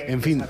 en fin.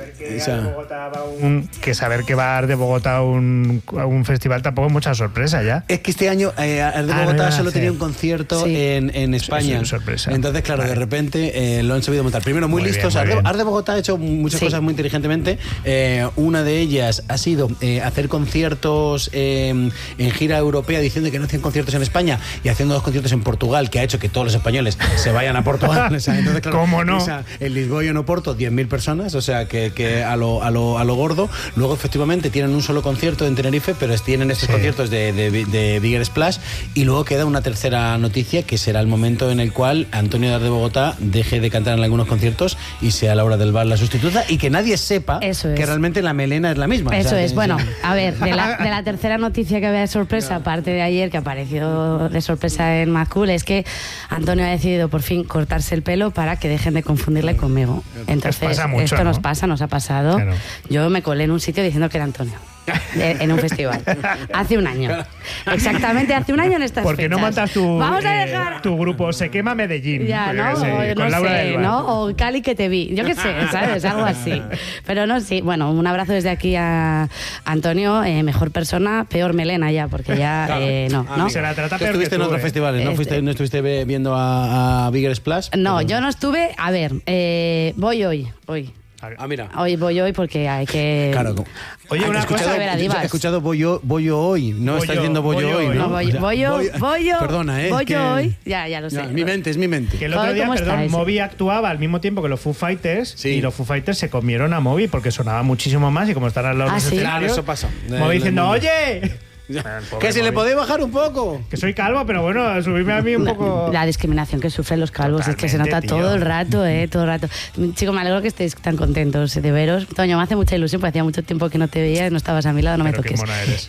Que saber que va Art de Bogotá a un festival tampoco es mucha sorpresa ya. Es que este año Art de Bogotá solo tenía un concierto en España. Sí, sorpresa. Entonces, claro, de repente lo han sabido montar. Primero, muy listos. Art de Bogotá ha hecho muchas cosas muy inteligentemente. Una de ellas ha sido hacer conciertos en gira europea, diciendo que no hacían conciertos en España y haciendo 2 conciertos en Portugal, que ha hecho que todos los españoles se vayan a Portugal. Entonces, claro, ¿cómo no? En Lisboa y en Oporto 10.000 personas, o sea que a lo gordo. Luego efectivamente tienen un solo concierto en Tenerife, pero tienen estos conciertos de Bigger Splash, y luego queda una tercera noticia, que será el momento en el cual Antonio de Art de Bogotá deje de cantar en algunos conciertos y sea Laura del Val la sustituta, y que nadie sepa que realmente la melena es la misma. Eso es. Bueno, a ver, de la tercera noticia que había de sorpresa, aparte de ayer que apareció de sorpresa en Mad Cool, es que Antonio ha decidido por fin cortarse el pelo para que dejen de confundirle conmigo. Entonces, esto nos ha pasado. Claro. Yo me colé en un sitio diciendo que era Antonio. En un festival. Hace un año. Exactamente, hace un año en estas ¿Por qué fechas. no montas tu grupo Se Quema Medellín? Ya, ¿no? Con Laura del Val. ¿no? O Cali que te vi. Yo qué sé, ¿sabes? Algo así. Pero no, sí. Bueno, un abrazo desde aquí a Antonio. Mejor persona, peor melena ya, porque ya no. Se la trata peor. Estuviste en otros festivales, ¿no? ¿No estuviste viendo a Bigger Splash? No, yo no estuve. A ver, voy hoy. Mira. Hoy voy porque hay que... Claro. Oye, una cosa... He escuchado voy yo hoy. No estás diciendo voy yo hoy, ¿no? Voy yo. Perdona, voy yo hoy. Ya lo sé. Es mi mente. Que el otro día, Moby actuaba al mismo tiempo que los Foo Fighters, y los Foo Fighters se comieron a Moby porque sonaba muchísimo más, y como están al lado de los escenarios, eso pasa. Moby diciendo, oye... Que si le podéis bajar un poco. Que soy calvo, pero bueno, subirme a mí un poco. La discriminación que sufren los calvos. Totalmente, es que se nota todo el rato, todo el rato. Chico, me alegro que estéis tan contentos de veros. Toño, me hace mucha ilusión porque hacía mucho tiempo que no te veía, no estabas a mi lado, no me toques. Qué mona eres.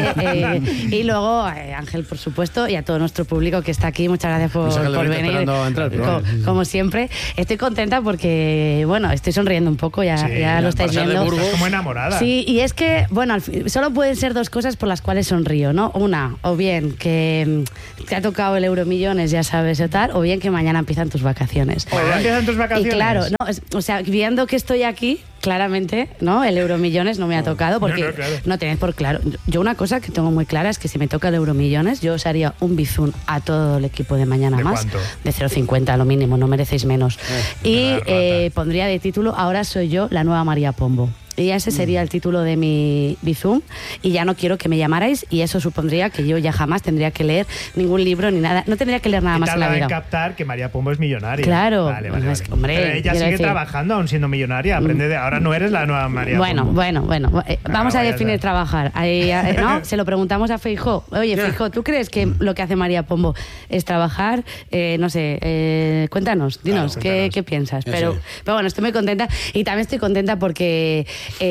Y luego Ángel, por supuesto, y a todo nuestro público que está aquí, muchas gracias por venir. Como siempre, estoy contenta porque, bueno, estoy sonriendo un poco, ya lo estáis viendo. Estás como enamorada. Sí, y es que, bueno, solo pueden ser 2 cosas por las cuales sonrío, ¿no? Una, o bien que te ha tocado el Euromillones, ya sabes, o tal, o bien que mañana empiezan tus vacaciones. ¿Mañana empiezan tus vacaciones? Y claro, o sea, viendo que estoy aquí, claramente, ¿no? El Euromillones no me ha tocado porque no tenéis por claro. Yo una cosa que tengo muy clara es que si me toca el Euromillones, yo os haría un bizún a todo el equipo de Mañana ¿De Más. cuánto? De 0,50 lo mínimo, no merecéis menos. Y pondría de título, ahora soy yo la nueva María Pombo. Y ese sería el título de mi Bizum, y ya no quiero que me llamarais, y eso supondría que yo ya jamás tendría que leer ningún libro ni nada, no tendría que leer nada más en la vida. En captar que María Pombo es millonaria. Claro, vale. Hombre, pero ella sigue trabajando aún siendo millonaria, ahora no eres la nueva María Pombo. Bueno, vamos a definir trabajar. ¿No? Se lo preguntamos a Feijóo. Oye, Feijóo, ¿tú crees que lo que hace María Pombo es trabajar? No sé, cuéntanos, dinos, ¿qué piensas? Pero bueno, estoy muy contenta, y también estoy contenta porque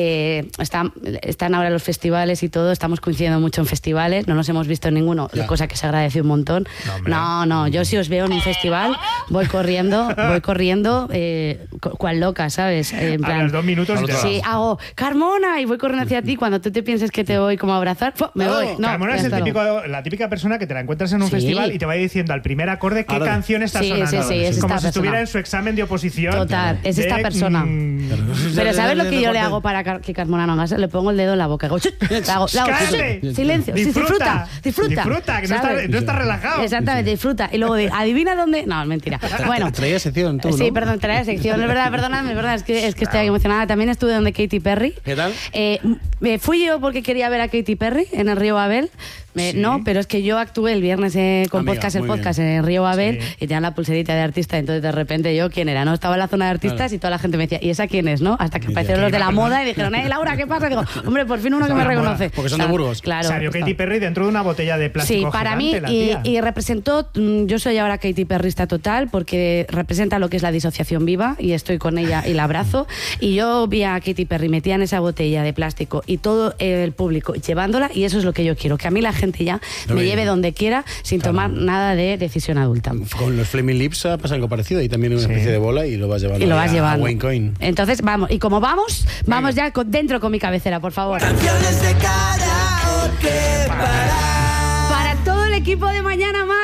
están ahora los festivales y todo, estamos coincidiendo mucho en festivales, no nos hemos visto en ninguno, cosa que se agradece un montón. No, yo si os veo en un festival voy corriendo, cual loca, ¿sabes? En plan, a los 2 minutos sí, hago Carmona y voy corriendo hacia ti, cuando tú te pienses que te voy como a abrazar, me voy. No, Carmona es la típica persona que te la encuentras en un festival y te va diciendo al primer acorde qué canción está sonando. Es como si persona. Estuviera en su examen de oposición. Total, es esta persona. Pero ¿sabes lo que yo le hago para que Carmona no haga? Le pongo el dedo en la boca. Hago silencio. Disfruta. Disfruta, que no está relajado. Exactamente, disfruta. Y luego adivina dónde. No, mentira. Bueno. Traía sección tú, ¿no? Sí, perdón, traía sección. Es verdad, perdóname, es que estoy aquí emocionada. También estuve donde Katy Perry. ¿Qué tal? Fui yo porque quería ver a Katy Perry en el Río Babel. No, pero es que yo actué el viernes con podcast en Río Babel, y tenía la pulserita de artista, entonces de repente yo, ¿quién era? No, estaba en la zona de artistas y toda la gente me decía, ¿y esa quién es? ¿No? Hasta que aparecieron los de la moda y dijeron, Laura, ¿qué pasa? Digo, hombre, por fin uno que me reconoce. Porque son de Burgos. Claro. Salió Katy Perry dentro de una botella de plástico. Sí, para gigante, mí, y representó, yo soy ahora Katy Perrista total, porque representa lo que es la disociación viva, y estoy con ella y la abrazo, y yo vi a Katy Perry metida en esa botella de plástico y todo el público llevándola, y eso es lo que yo quiero, que a mí la gente ya me lleve donde quiera sin tomar nada de decisión adulta. Con los Flaming Lips pasa algo parecido, y también una especie de bola, y lo vas llevando, a Wayne Coyne. Entonces vamos, y como vamos ya dentro con mi cabecera, por favor. Canciones de karaoke para todo el equipo de Mañana Más,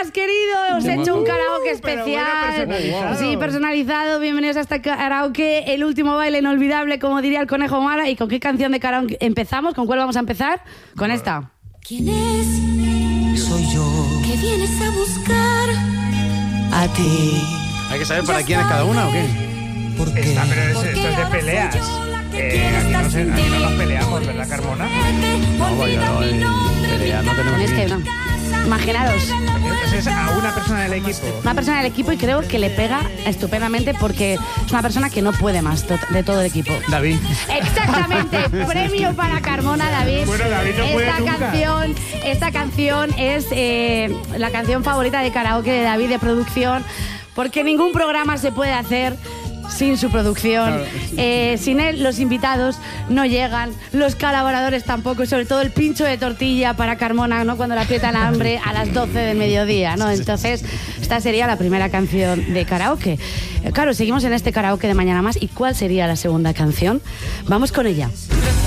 días, queridos. He hecho un karaoke especial. Personalizado. Sí, personalizado. Bienvenidos a este karaoke, el último baile inolvidable, como diría el Conejo Mara. ¿Y con qué canción de karaoke empezamos? ¿Con cuál vamos a empezar? Con esta. ¿Quién es? Soy yo. ¿Qué vienes a buscar? A ti. ¿Hay que saber para quién es cada una o qué? ¿Por qué? Esto es de peleas. Aquí no nos peleamos, ¿verdad, Carmona? No, vaya, no, pelea, no tenemos Es que ni- no. Imaginaros, Entonces a una persona del equipo. una persona del equipo, y creo que le pega estupendamente porque es una persona que no puede más de todo el equipo. David. Exactamente, premio para Carmona, David. Bueno, David no puede nunca. Esta canción es la canción favorita de karaoke de David, de producción, porque ningún programa se puede hacer sin su producción. Sin él, los invitados no llegan, los colaboradores tampoco, y sobre todo el pincho de tortilla para Carmona, ¿no? Cuando le aprieta el hambre a las 12 del mediodía, ¿no? Entonces, esta sería la primera canción de karaoke. Claro, seguimos en este karaoke de Mañana Más. ¿Y cuál sería la segunda canción? Vamos con ella.